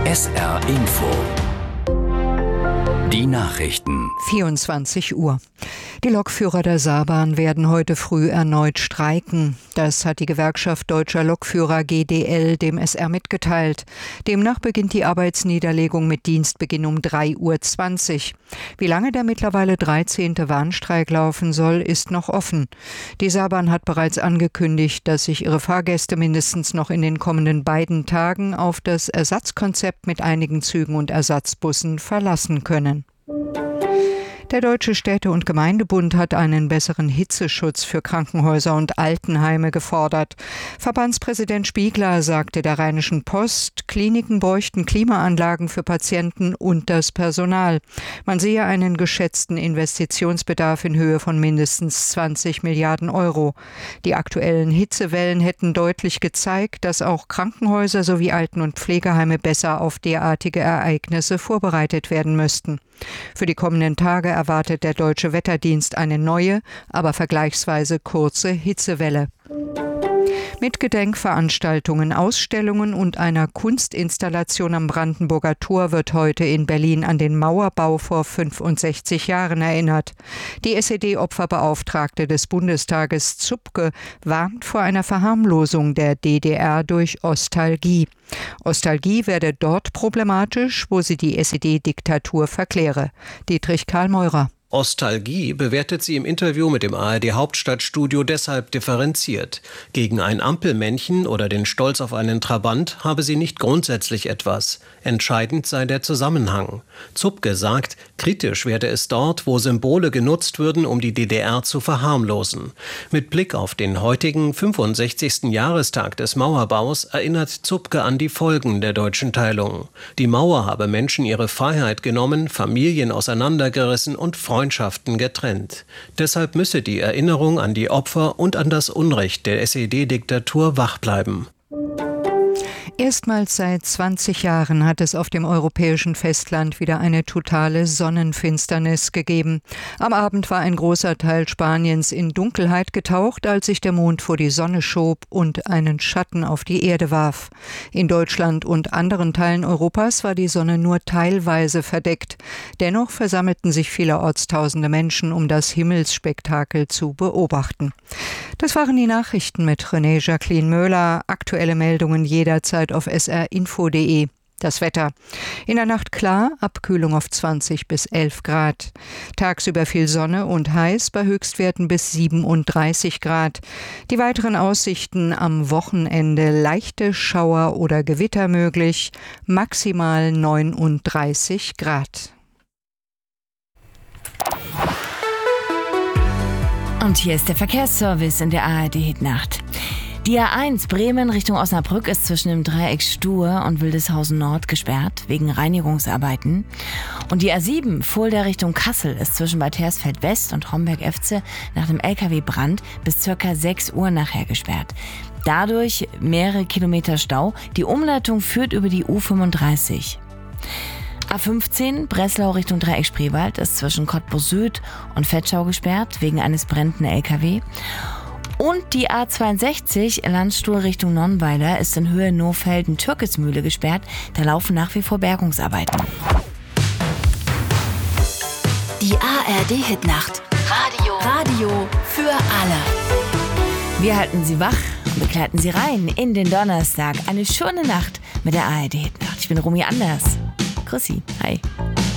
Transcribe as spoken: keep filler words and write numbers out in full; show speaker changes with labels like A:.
A: S R Info. Die Nachrichten.
B: vierundzwanzig Uhr. Die Lokführer der Saarbahn werden heute früh erneut streiken. Das hat die Gewerkschaft Deutscher Lokführer G D L dem S R mitgeteilt. Demnach beginnt die Arbeitsniederlegung mit Dienstbeginn um drei Uhr zwanzig. Wie lange der mittlerweile dreizehnte Warnstreik laufen soll, ist noch offen. Die Saarbahn hat bereits angekündigt, dass sich ihre Fahrgäste mindestens noch in den kommenden beiden Tagen auf das Ersatzkonzept mit einigen Zügen und Ersatzbussen verlassen können. Der Deutsche Städte- und Gemeindebund hat einen besseren Hitzeschutz für Krankenhäuser und Altenheime gefordert. Verbandspräsident Spiegler sagte der Rheinischen Post, Kliniken bräuchten Klimaanlagen für Patienten und das Personal. Man sehe einen geschätzten Investitionsbedarf in Höhe von mindestens zwanzig Milliarden Euro. Die aktuellen Hitzewellen hätten deutlich gezeigt, dass auch Krankenhäuser sowie Alten- und Pflegeheime besser auf derartige Ereignisse vorbereitet werden müssten. Für die kommenden Tage erwartet der Deutsche Wetterdienst eine neue, aber vergleichsweise kurze Hitzewelle. Mit Gedenkveranstaltungen, Ausstellungen und einer Kunstinstallation am Brandenburger Tor wird heute in Berlin an den Mauerbau vor fünfundsechzig Jahren erinnert. Die S E D-Opferbeauftragte des Bundestages Zupke warnt vor einer Verharmlosung der D D R durch Ostalgie. Ostalgie werde dort problematisch, wo sie die S E D-Diktatur verkläre. Dietrich Karl-Meurer.
C: Ostalgie bewertet sie im Interview mit dem A R D-Hauptstadtstudio deshalb differenziert. Gegen ein Ampelmännchen oder den Stolz auf einen Trabant habe sie nicht grundsätzlich etwas. Entscheidend sei der Zusammenhang. Zupke sagt, kritisch werde es dort, wo Symbole genutzt würden, um die D D R zu verharmlosen. Mit Blick auf den heutigen fünfundsechzigsten Jahrestag des Mauerbaus erinnert Zupke an die Folgen der deutschen Teilung. Die Mauer habe Menschen ihre Freiheit genommen, Familien auseinandergerissen und Freundschaften getrennt. Deshalb müsse die Erinnerung an die Opfer und an das Unrecht der S E D-Diktatur wach bleiben.
B: Erstmals seit zwanzig Jahren hat es auf dem europäischen Festland wieder eine totale Sonnenfinsternis gegeben. Am Abend war ein großer Teil Spaniens in Dunkelheit getaucht, als sich der Mond vor die Sonne schob und einen Schatten auf die Erde warf. In Deutschland und anderen Teilen Europas war die Sonne nur teilweise verdeckt. Dennoch versammelten sich vielerorts tausende Menschen, um das Himmelsspektakel zu beobachten. Das waren die Nachrichten mit René Jacqueline Möhler. Aktuelle Meldungen jederzeit auf s r info punkt d e. Das Wetter. In der Nacht klar, Abkühlung auf zwanzig bis elf Grad. Tagsüber viel Sonne und heiß bei Höchstwerten bis siebenunddreißig Grad. Die weiteren Aussichten am Wochenende: leichte Schauer oder Gewitter möglich, maximal neununddreißig Grad.
D: Und hier ist der Verkehrsservice in der A R D-Hitnacht. Die A eins Bremen Richtung Osnabrück ist zwischen dem Dreieck Stur und Wildeshausen Nord gesperrt, wegen Reinigungsarbeiten. Und die A sieben Fulda Richtung Kassel ist zwischen Bad Hersfeld West und Homberg-Efze nach dem L K W-Brand bis ca. sechs Uhr nachher gesperrt. Dadurch mehrere Kilometer Stau. Die Umleitung führt über die U fünfunddreißig. A fünfzehn Breslau Richtung Dreieck Spreewald ist zwischen Cottbus Süd und Vetschau gesperrt, wegen eines brennenden L K W. Und die A zweiundsechzig Landstuhl Richtung Nonnweiler ist in Höhe Nohfelden-Türkismühle gesperrt. Da laufen nach wie vor Bergungsarbeiten.
E: Die A R D-Hitnacht. Radio. Radio für alle.
D: Wir halten Sie wach und begleiten Sie rein in den Donnerstag. Eine schöne Nacht mit der A R D-Hitnacht. Ich bin Romy Anders. Grüß Sie. Hi.